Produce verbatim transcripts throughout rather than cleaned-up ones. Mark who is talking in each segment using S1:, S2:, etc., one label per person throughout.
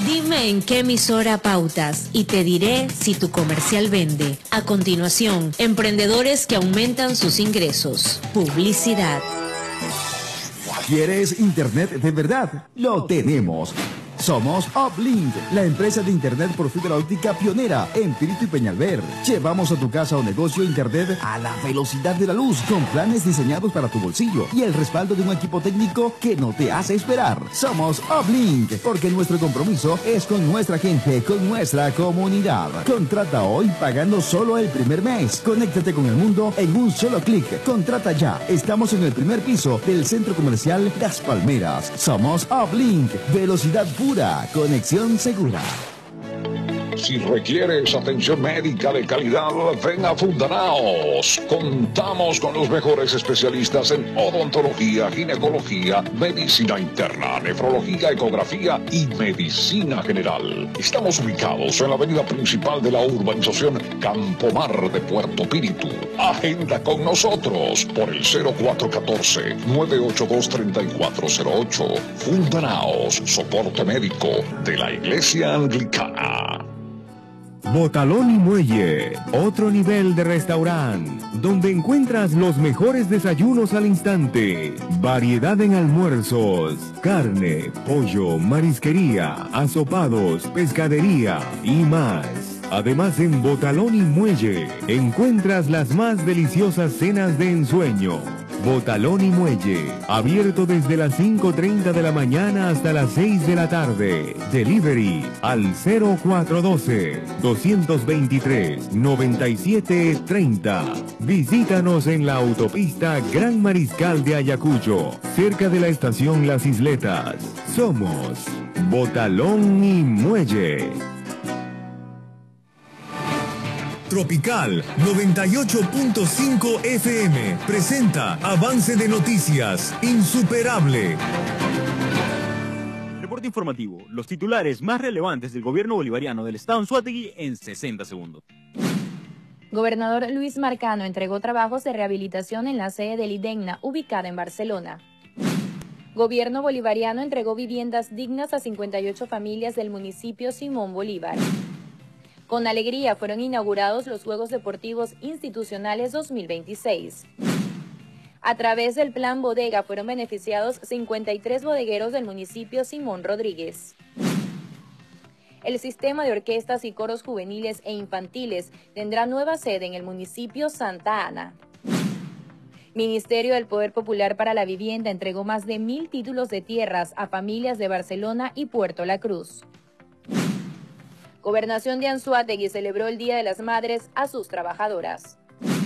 S1: Dime en qué emisora pautas y te diré si tu comercial vende. A continuación, emprendedores que aumentan sus ingresos. Publicidad.
S2: ¿Quieres internet de verdad? Lo tenemos. Somos Uplink, la empresa de internet por fibra óptica pionera en Pirito y Peñalver. Llevamos a tu casa o negocio internet a la velocidad de la luz, con planes diseñados para tu bolsillo y el respaldo de un equipo técnico que no te hace esperar. Somos Uplink, porque nuestro compromiso es con nuestra gente, con nuestra comunidad. Contrata hoy pagando solo el primer mes. Conéctate con el mundo en un solo clic. Contrata ya. Estamos en el primer piso del Centro Comercial Las Palmeras. Somos Uplink, velocidad pura. Conexión segura.
S3: Si requieres atención médica de calidad, ven a Fundanaos. Contamos con los mejores especialistas en odontología, ginecología, medicina interna, nefrología, ecografía y medicina general. Estamos ubicados en la avenida principal de la urbanización Campomar de Puerto Píritu. Agenda con nosotros por el cero cuatro uno cuatro, nueve ocho dos, tres cuatro cero ocho. Fundanaos, soporte médico de la Iglesia Anglicana.
S4: Botalón y Muelle, otro nivel de restaurante, donde encuentras los mejores desayunos al instante, variedad en almuerzos, carne, pollo, marisquería, asopados, pescadería y más. Además, en Botalón y Muelle encuentras las más deliciosas cenas de ensueño. Botalón y Muelle, abierto desde las cinco y media de la mañana hasta las seis de la tarde. Delivery al cero cuatro uno dos, dos dos tres, nueve siete tres cero. Visítanos en la autopista Gran Mariscal de Ayacucho, cerca de la estación Las Isletas. Somos Botalón y Muelle. Tropical noventa y ocho punto cinco F M presenta Avance de Noticias Insuperable.
S5: Reporte informativo. Los titulares más relevantes del gobierno bolivariano del estado Anzoátegui en sesenta segundos.
S6: Gobernador Luis Marcano entregó trabajos de rehabilitación en la sede del IDENNA, ubicada en Barcelona. Gobierno bolivariano entregó viviendas dignas a cincuenta y ocho familias del municipio Simón Bolívar. Con alegría fueron inaugurados los Juegos Deportivos Institucionales dos mil veintiséis. A través del Plan Bodega fueron beneficiados cincuenta y tres bodegueros del municipio Simón Rodríguez. El sistema de orquestas y coros juveniles e infantiles tendrá nueva sede en el municipio Santa Ana. Ministerio del Poder Popular para la Vivienda entregó más de mil títulos de tierras a familias de Barcelona y Puerto La Cruz. Gobernación de Anzoátegui celebró el Día de las Madres a sus trabajadoras.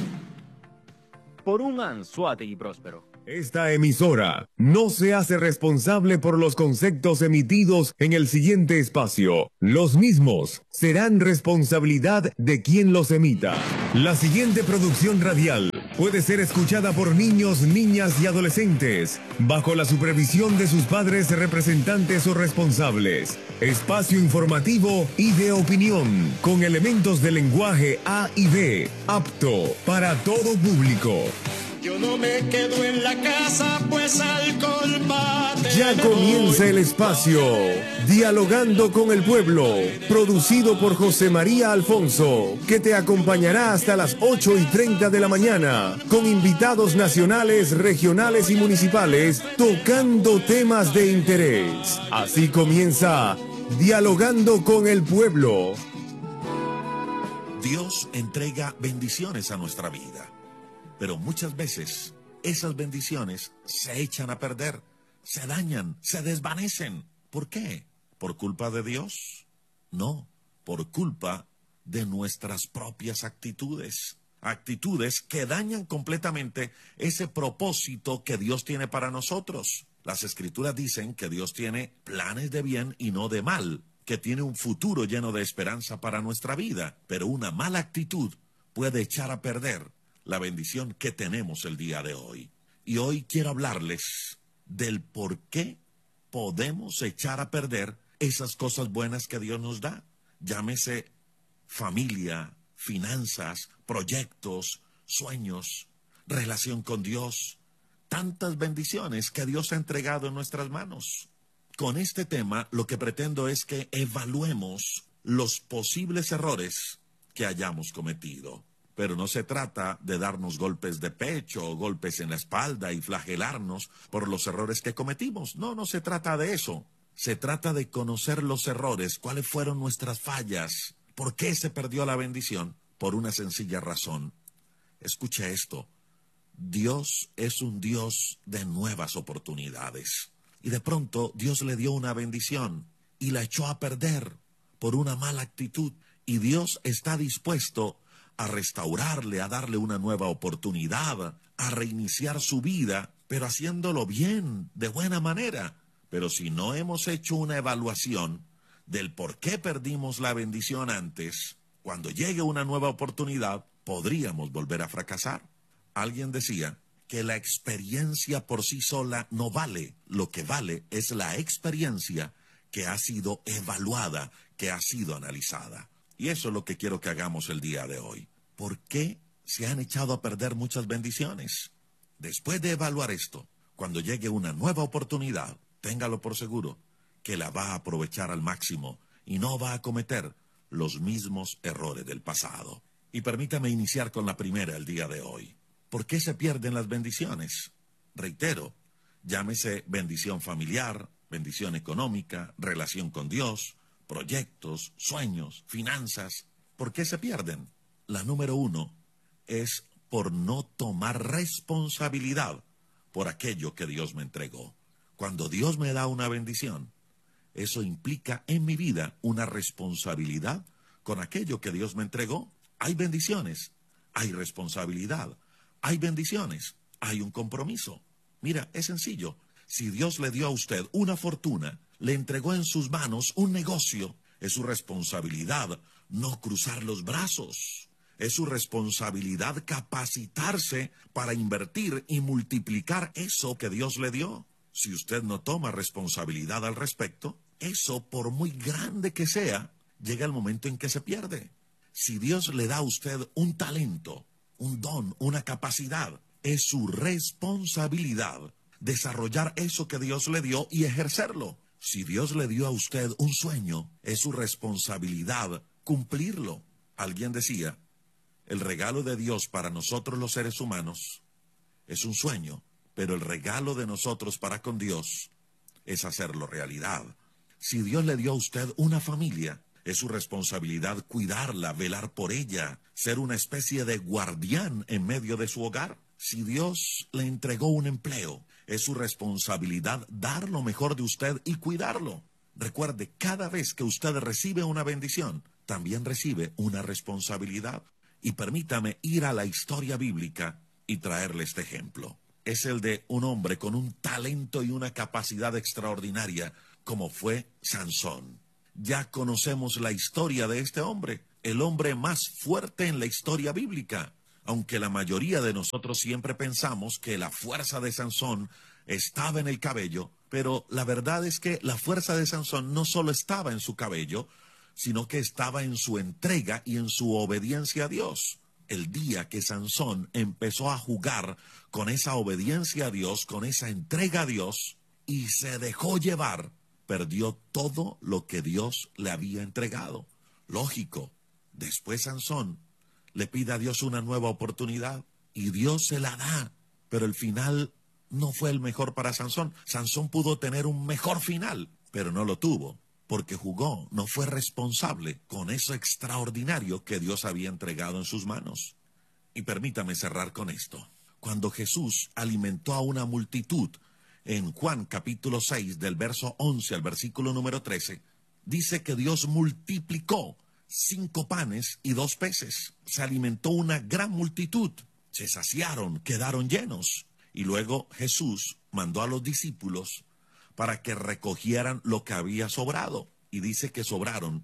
S5: Por un Anzoátegui próspero.
S4: Esta emisora no se hace responsable por los conceptos emitidos en el siguiente espacio. Los mismos serán responsabilidad de quien los emita. La siguiente producción radial puede ser escuchada por niños, niñas y adolescentes bajo la supervisión de sus padres, representantes o responsables. Espacio informativo y de opinión con elementos de lenguaje A y B, apto para todo público.
S7: Yo no me quedo en la casa, pues alcohol mate.
S4: Ya comienza el espacio Dialogando con el Pueblo, producido por José María Alfonso, que te acompañará hasta las ocho y treinta de la mañana, con invitados nacionales, regionales y municipales, tocando temas de interés. Así comienza Dialogando con el Pueblo.
S8: Dios entrega bendiciones a nuestra vida. Pero muchas veces esas bendiciones se echan a perder, se dañan, se desvanecen. ¿Por qué? ¿Por culpa de Dios? No, por culpa de nuestras propias actitudes. Actitudes que dañan completamente ese propósito que Dios tiene para nosotros. Las Escrituras dicen que Dios tiene planes de bien y no de mal, que tiene un futuro lleno de esperanza para nuestra vida. Pero una mala actitud puede echar a perder la bendición que tenemos el día de hoy. Y hoy quiero hablarles del por qué podemos echar a perder esas cosas buenas que Dios nos da. Llámese familia, finanzas, proyectos, sueños, relación con Dios. Tantas bendiciones que Dios ha entregado en nuestras manos. con este tema lo que pretendo es que evaluemos los posibles errores que hayamos cometido. Pero no se trata de darnos golpes de pecho o golpes en la espalda y flagelarnos por los errores que cometimos. No, no se trata de eso. Se trata de conocer los errores, cuáles fueron nuestras fallas, por qué se perdió la bendición, por una sencilla razón. Escucha esto. Dios es un Dios de nuevas oportunidades. Y de pronto Dios le dio una bendición y la echó a perder por una mala actitud. Y Dios está dispuesto a restaurarle, a darle una nueva oportunidad, a reiniciar su vida, pero haciéndolo bien, de buena manera. Pero si no hemos hecho una evaluación del por qué perdimos la bendición antes, cuando llegue una nueva oportunidad, podríamos volver a fracasar. Alguien decía que la experiencia por sí sola no vale. Lo que vale es la experiencia que ha sido evaluada, que ha sido analizada. Y eso es lo que quiero que hagamos el día de hoy. ¿Por qué se han echado a perder muchas bendiciones? Después de evaluar esto, cuando llegue una nueva oportunidad, téngalo por seguro que la va a aprovechar al máximo y no va a cometer los mismos errores del pasado. Y permítame iniciar con la primera el día de hoy. ¿Por qué se pierden las bendiciones? Reitero, llámese bendición familiar, bendición económica, relación con Dios, proyectos, sueños, finanzas. ¿Por qué se pierden? La número uno es por no tomar responsabilidad por aquello que Dios me entregó. Cuando Dios me da una bendición, eso implica en mi vida una responsabilidad con aquello que Dios me entregó. Hay bendiciones, hay responsabilidad. Hay bendiciones, hay un compromiso. Mira, es sencillo. Si Dios le dio a usted una fortuna, le entregó en sus manos un negocio, es su responsabilidad no cruzar los brazos. Es su responsabilidad capacitarse para invertir y multiplicar eso que Dios le dio. Si usted no toma responsabilidad al respecto, eso, por muy grande que sea, llega el momento en que se pierde. Si Dios le da a usted un talento, un don, una capacidad, es su responsabilidad desarrollar eso que Dios le dio y ejercerlo. Si Dios le dio a usted un sueño, es su responsabilidad cumplirlo. Alguien decía, el regalo de Dios para nosotros los seres humanos es un sueño, pero el regalo de nosotros para con Dios es hacerlo realidad. Si Dios le dio a usted una familia, es su responsabilidad cuidarla, velar por ella, ser una especie de guardián en medio de su hogar. Si Dios le entregó un empleo, es su responsabilidad dar lo mejor de usted y cuidarlo. Recuerde, cada vez que usted recibe una bendición, también recibe una responsabilidad. Y permítame ir a la historia bíblica y traerle este ejemplo. Es el de un hombre con un talento y una capacidad extraordinaria, como fue Sansón. Ya conocemos la historia de este hombre, el hombre más fuerte en la historia bíblica. Aunque la mayoría de nosotros siempre pensamos que la fuerza de Sansón estaba en el cabello, pero la verdad es que la fuerza de Sansón no solo estaba en su cabello, sino que estaba en su entrega y en su obediencia a Dios. El día que Sansón empezó a jugar con esa obediencia a Dios, con esa entrega a Dios, y se dejó llevar, perdió todo lo que Dios le había entregado. Lógico, después Sansón le pide a Dios una nueva oportunidad y Dios se la da, pero el final no fue el mejor para Sansón. Sansón pudo tener un mejor final, pero no lo tuvo, porque jugó, no fue responsable con eso extraordinario que Dios había entregado en sus manos. Y permítame cerrar con esto. Cuando Jesús alimentó a una multitud, en Juan capítulo seis, del verso once al versículo número trece, dice que Dios multiplicó cinco panes y dos peces. Se alimentó una gran multitud. Se saciaron, quedaron llenos. Y luego Jesús mandó a los discípulos para que recogieran lo que había sobrado. Y dice que sobraron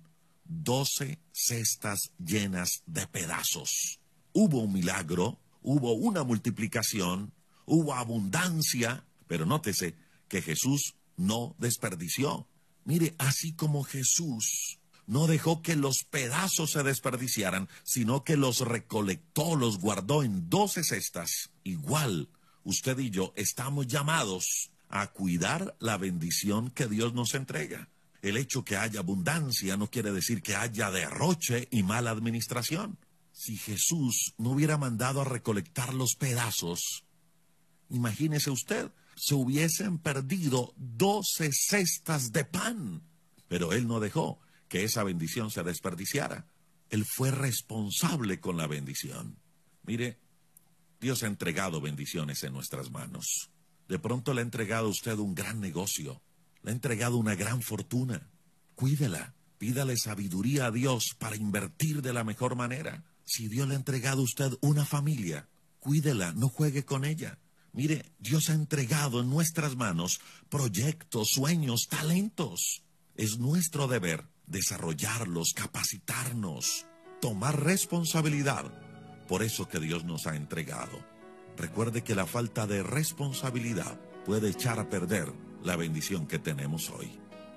S8: doce cestas llenas de pedazos. Hubo un milagro, hubo una multiplicación, hubo abundancia, pero nótese que Jesús no desperdició. Mire, así como Jesús no dejó que los pedazos se desperdiciaran, sino que los recolectó, los guardó en doce cestas. Igual, usted y yo estamos llamados a cuidar la bendición que Dios nos entrega. El hecho que haya abundancia no quiere decir que haya derroche y mala administración. Si Jesús no hubiera mandado a recolectar los pedazos, imagínese usted, se hubiesen perdido doce cestas de pan. Pero Él no dejó que esa bendición se desperdiciara. Él fue responsable con la bendición. Mire, Dios ha entregado bendiciones en nuestras manos. De pronto le ha entregado a usted un gran negocio. Le ha entregado una gran fortuna. Cuídela. Pídale sabiduría a Dios para invertir de la mejor manera. Si Dios le ha entregado a usted una familia, cuídela, no juegue con ella. Mire, Dios ha entregado en nuestras manos proyectos, sueños, talentos. Es nuestro deber desarrollarlos, capacitarnos, tomar responsabilidad por eso que Dios nos ha entregado. Recuerde que la falta de responsabilidad puede echar a perder la bendición que tenemos hoy.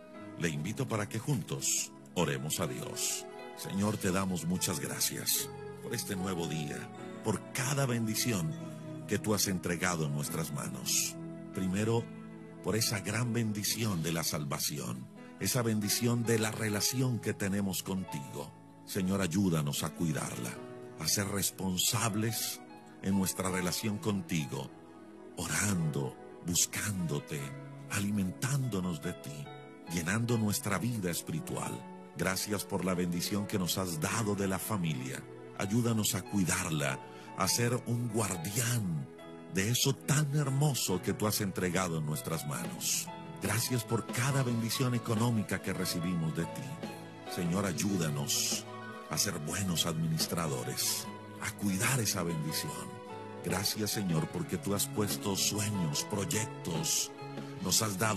S8: Le invito para que juntos oremos a Dios. Señor, te damos muchas gracias por este nuevo día, por cada bendición que tú has entregado en nuestras manos. Primero, por esa gran bendición de la salvación, esa bendición de la relación que tenemos contigo. Señor, ayúdanos a cuidarla, a ser responsables en nuestra relación contigo, orando, buscándote, alimentándonos de ti, llenando nuestra vida espiritual. Gracias por la bendición que nos has dado de la familia. Ayúdanos a cuidarla, a ser un guardián de eso tan hermoso que tú has entregado en nuestras manos. Gracias por cada bendición económica que recibimos de ti. Señor, ayúdanos a ser buenos administradores, a cuidar esa bendición. Gracias, Señor, porque tú has puesto sueños, proyectos, nos has dado